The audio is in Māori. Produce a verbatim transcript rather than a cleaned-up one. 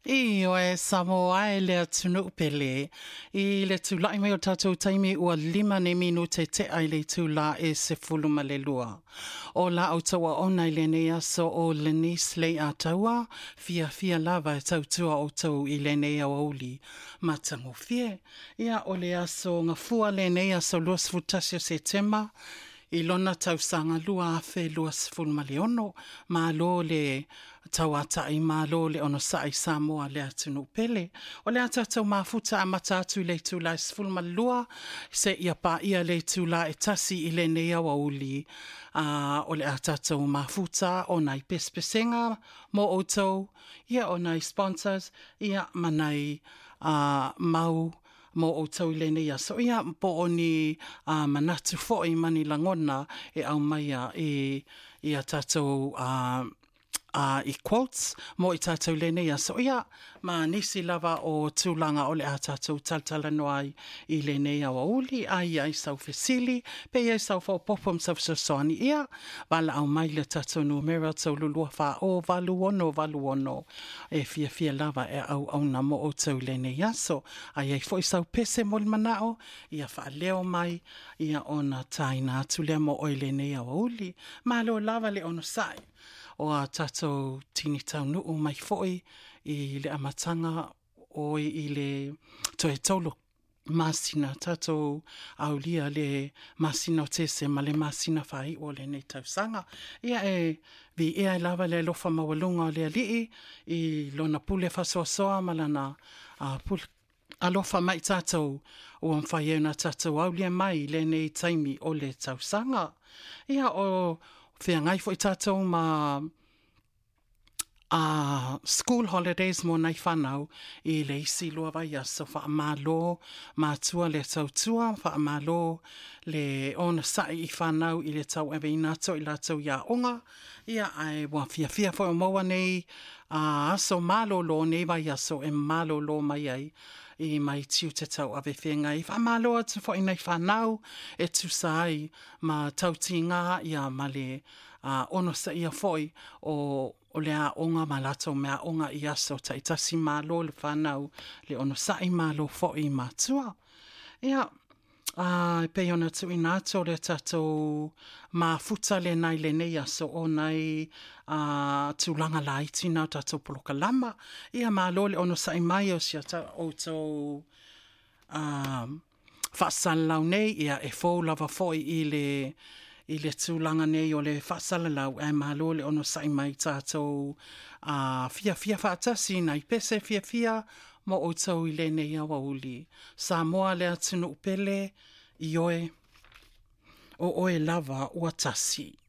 I oe Samoa e lea tunu upele. I le tu lai mai o tātou taimi ua lima ne minu te te ai le tu la e se fulu ma le lua. O la au taua ona i le nea so o le nis le a taua, fia fia lava e tau tua o tau i le nea o uli. Ma tango fie. Ia o le aso ngā fua le nea so luas futasio se tema, I lona tau sanga lua afe luas fulu ma le ono, ma lo le tau ata I ma lo le ono sa I Samoa le atunu pele. O le ata tau mafuta a matatu I le tu la fulu ma lua, se ia pa ia le tu la e tasi I le nea wa uli. Uh, o le ata tau mafuta o nai pespesenga mo o tau, ia o nai sponsors, ia manai uh, mau mo o tau I le nea. So ia po o ni uh, manatu fo I mani langona e au maia e, e a tātou uh, uh, I quotes mo I tātou le nea. So ia ma nisi lava o tūlanga o le a tātou taltala noai I le nea wa uli, ai ai sau fesili, pe ia sau fo popom sau soani ia, wala au mai le tātou numera tau lulua wha o valu ono, valu ono, e fia fia lava e au au na mo o tau le nea. So ai ai fo I sau pese mo le manao, ia wha leo mai, ia ona taina atu lea mo o le nea wa uli, ma lo lava le ono sai. O a tātou tini tau nuu mai foi I le amatanga o I le toe tolo masina tātou aulia le masina o tese ma le masina whai o le nei tausanga. Ia e vi ea I lava le lofa mawalunga o le alii I lona pule whasoasoa malana a pule alofa mai tātou o am whai euna tātou aulia mai le nei taimi o le tausanga. Ia o whia ngai fo I tātou ma uh, school holidays mo nei whanau I le isi loa vai aso wha malo ma tua le tau tua, wha malo le ona sai I whanau I le tau ewe inato I la tau ia onga. Ia ai wa fia fia fo maua nei uh, aso malo lo nei vai aso e malo lo mai ai. I mai tiu te tau ave whenga I wha malo atu fo I nei whanau e tu sai ma tau ti ngā ia ma le uh, ono sa ia foi o, o le a onga ma lato mea onga I aso ta itasi malo le whanau le ono sa I malo fo I matua. Ia Uh, pe ona tu inato le tatou ma futa le nai le nei aso o nai uh, tu langa la itina tatou poloka lama. Ia ma lole ono sa imai o sia ta o tau um, whaasalau nei ia e fōu lava foi I le I le tūlanga nei o le whaasalalau e ma lole ono sa imai tatou uh, fia fia whaatasi nai pese fia fia mo o tau I le nei awa uli. Samoa le atunu upele I oe, o oe lava ua tasi.